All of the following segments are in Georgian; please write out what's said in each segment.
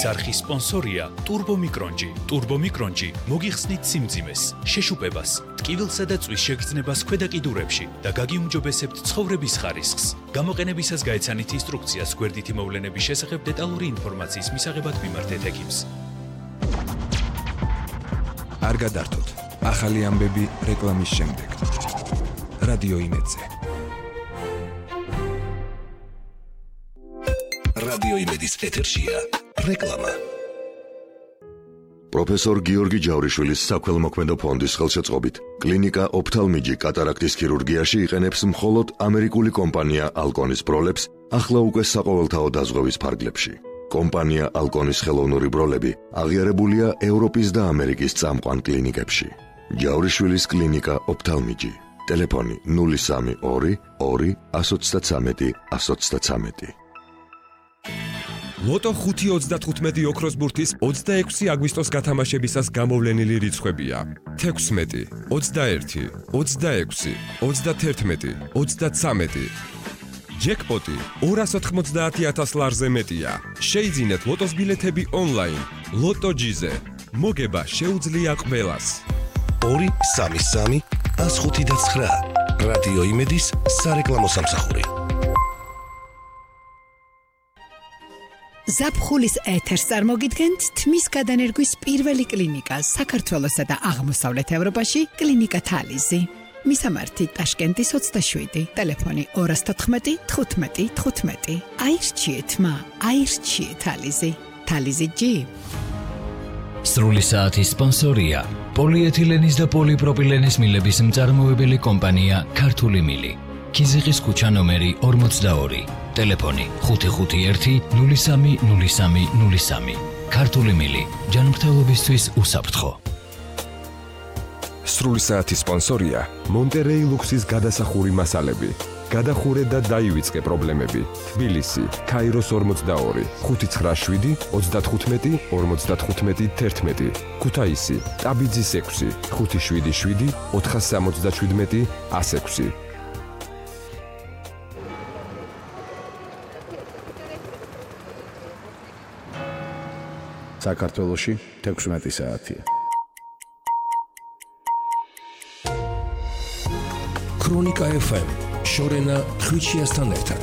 ეს არხის სპონსორია Turbo Micronji. Turbo Micronji მოგიხსნით სიმძიმეს, შეშუპებას, ტკივილსა და წვის შეგრძნებას ქვედა კიდურებში და გაგიუმჯობესებთ ცხოვრების ხარისხს. გამოყენებისას გაეცანით ინსტრუქციას გვერდითი მოვლენების შესახებ დეტალური ინფორმაციის მისაღებად მიმართეთ ექიმს. არ გადართოთ. ახალი ამბები რეკლამის შემდეგ. რადიო იმედზე. რადიო იმედის ეთერშია რეკლამა. პროფესორ გიორგი ჯავრიშვილის საქველმოქმედო ფონდის ხელშეწყობით კლინიკა ოფთალმიჯი კატარაქტის ქირურგიაში იყენებს მხოლოდ ამერიკული კომპანია ალკონის ბროლებს ახლა უკვე საყოველთაო დაზღვევის ფარგლებში. კომპანია ალკონის ხელოვნური ბროლები აღიარებულია ევროპის და ამერიკის წამყვან კლინიკებში. ჯავრიშვილის კლინიკა ოფთალმიჯი. ტელეფონი 032 2 133 133. ლოტო 5.35 ოქროს ბურთის 26 აგვისტოს გათამაშებისას გამოვლენილი რიცხვებია: 16, 21, 26, 31, 33. ჯეკპოტი 290,000 ლარზე მეტია. შეიძინეთ ლოტოს ბილეთები ონლაინ. ლოტო ჯიზე. მოგება შეუძლია ყველას. 233 105.9 რადიო იმედის სარეკლამო სამსახური. ზაფხულის ეთერს წარმოგიდგენთ თმის გადანერგვის პირველი კლინიკა საქართველოსა და აღმოსავლეთ ევროპაში კლინიკა თალიზი. მისამართი ტაშკენტის 27, ტელეფონი 214 15 15. აირჩიეთ მა, აირჩიეთ თალიზი. თალიზი ჯი. სრული საათის სპონსორია პოლიეთილენის და პოლიპროპილენის მილების მწარმოებელი კომპანია ქართული მილი. ქიზიყის ქუჩა ნომერი 42. ტელეფონი 551 03 03 03. ქართული მილი. ჯანმრთელობისთვის უსაფრთხო. სრული საათის სპონსორია მონტერეი ლუქსის გადასახური მასალები. გადახურე და დაივიწყე პრობლემები. თბილისი, ქაიროს 42, 597 35 55 11. ქუთაისი, ტაბიძის 6, 577 477 106. საქართველოში 16 საათია. ქრონიკა FM შორენა ხვიჩიასთან ერთად.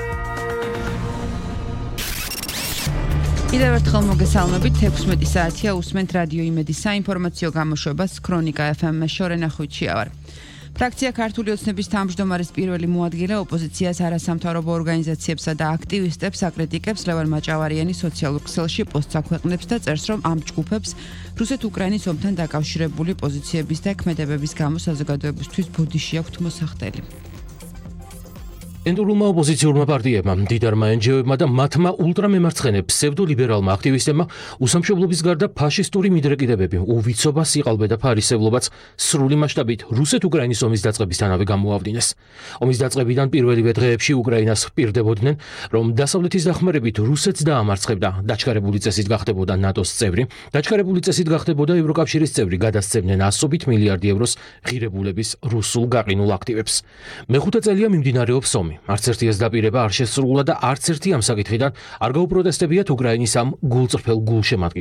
კიდევ ერთხელ მოგესალმებით, 16 საათია, უსმენთ რადიო იმედის საინფორმაციო გამოშვებას ქრონიკა FM-ში შორენა ხვიჩია ვარ. ფრაქცია ქართული ოცნების თავმჯდომარის პირველი მოადგილე ოპოზიციას არასამთავრობო ორგანიზაციებსა და აქტივისტებს აკრიტიკებს. ლევან მაჭავარიანი სოციალურ ქსელში პოსტს აქვეყნებს და წერს, რომ ამ ჯგუფებს რუსეთ-უკრაინის ომთან დაკავშირებული პოზიციების და ქმედებების გამო საზოგადოებისთვის ბოდიში აქვთ მოსახდელი. ენდურულმა ოპოზიციურმა პარტიებმა, მდიდარმა NGO-ებმა და მათმა ულტრამემარცხენე ფსევდოლიბერალმა აქტივისტებმა უსამშობლობის გარდა ფაშისტური მიდრეკიდებები, უვიცობა, სიყალბე და ფარისევლობაც სრული მასშტაბით რუსეთ-უკრაინის ომის დაწყებისთანავე გამოავდინეს. ომის დაწყებიდან პირველივე დღეებში უკრაინას პირდებოდნენ, რომ დასავლეთის დახმარებით რუსეთს დაამარცხებდა, დაჩქარებული წესით გახდებოდა ნატოს წევრი, დაჩქარებული წესით გახდებოდა ევროკავშირის წევრი, გადასცემდნენ 100 მილიარდი ევროს ღირებულების რუსულ გაყინულ აქტივებს. მეხუთე წელია მიმდინარეობს ომი. არც ერთი ეს დაპირება არ შესრულა და არც ერთი ამ საკითხიდან არ გაუპროტესტებიათ უკრაინის ამ გულწრფელ გულშემატკივრებს.